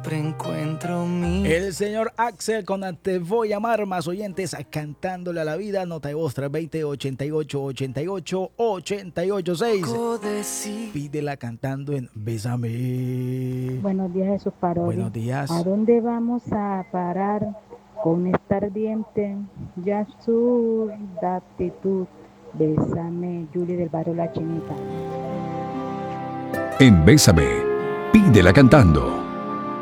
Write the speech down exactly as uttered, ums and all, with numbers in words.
siempre encuentro mi... El señor Axel con Te Voy a Amar, más oyentes cantándole a la vida. Nota de voz tres dos cero, ochenta y ocho, ochenta y ocho, ochenta y ocho seis. Pídela cantando en Bésame. Buenos días, Jesús Parodi. Buenos días. ¿A dónde vamos a parar con esta ardiente y absurda actitud? Bésame, Julie del barrio La Chinita. En Bésame, pídela cantando.